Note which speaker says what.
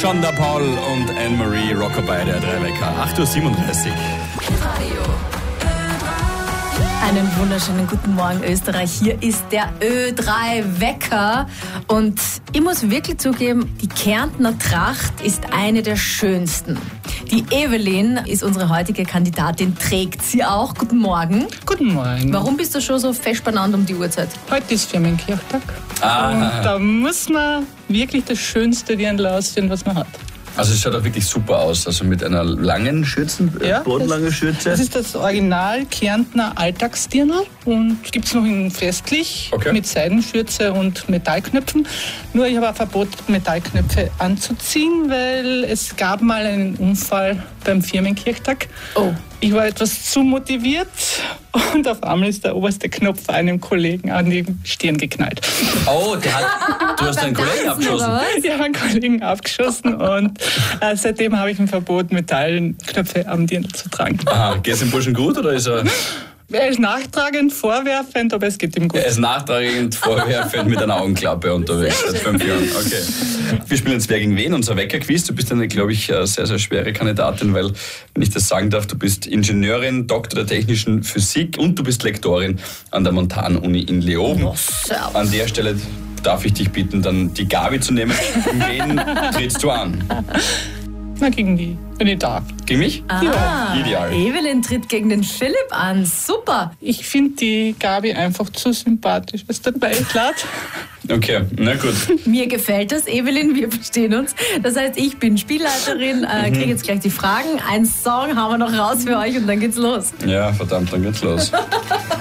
Speaker 1: Shonda Paul und Anne-Marie Rockabye, der 3-Wecker. 8.37 Uhr.
Speaker 2: Einen wunderschönen guten Morgen, Österreich. Hier ist der Ö3-Wecker. Und ich muss wirklich zugeben, die Kärntner Tracht ist eine der schönsten. Die Evelyn ist unsere heutige Kandidatin, trägt sie auch. Guten Morgen.
Speaker 3: Guten Morgen.
Speaker 2: Warum bist du schon so fest benannt um die Uhrzeit?
Speaker 3: Heute ist Firmenkirchtag. Und da muss man wirklich das schönste Dirndl ausführen, was man hat.
Speaker 1: Also es schaut auch wirklich super aus, also mit einer langen Schürze, bodenlange Schürze.
Speaker 3: Das ist das Original Kärntner Alltagsdirndl und gibt es noch in festlich mit Seidenschürze und Metallknöpfen. Nur ich habe ein Verbot, Metallknöpfe anzuziehen, weil es gab mal einen Unfall beim Firmenkirchtag.
Speaker 2: Oh.
Speaker 3: Ich war etwas zu motiviert und auf einmal ist der oberste Knopf einem Kollegen an die Stirn geknallt.
Speaker 1: Oh, du hast einen Kollegen abgeschossen?
Speaker 3: Ich habe einen Kollegen abgeschossen und seitdem habe ich ein Verbot, Metallknöpfe am Dirndl zu tragen.
Speaker 1: Aha, geht es dem Burschen gut oder ist er...
Speaker 3: Er ist nachtragend, vorwerfend, aber es geht ihm gut.
Speaker 1: Er ist nachtragend, vorwerfend mit einer Augenklappe unterwegs seit 5 Jahren. Okay. Wir spielen jetzt Wer gegen wen, unser Wecker-Quiz. Du bist eine, glaube ich, sehr, sehr schwere Kandidatin, weil, wenn ich das sagen darf, du bist Ingenieurin, Doktor der technischen Physik und du bist Lektorin an der Montan-Uni in Leoben. An der Stelle darf ich dich bitten, dann die Gabi zu nehmen. Wen trittst du an?
Speaker 3: Na, gegen die, wenn ich darf.
Speaker 1: Gegen mich?
Speaker 2: Ja.
Speaker 1: Ideal.
Speaker 2: Evelyn tritt gegen den Philipp an. Super.
Speaker 3: Ich finde die Gabi einfach zu sympathisch. Was dabei klar?
Speaker 1: Okay, na gut.
Speaker 2: Mir gefällt das, Evelyn, wir verstehen uns. Das heißt, ich bin Spielleiterin, kriege jetzt gleich die Fragen. Einen Song haben wir noch raus für euch und dann geht's los.
Speaker 1: Ja, verdammt, dann geht's los.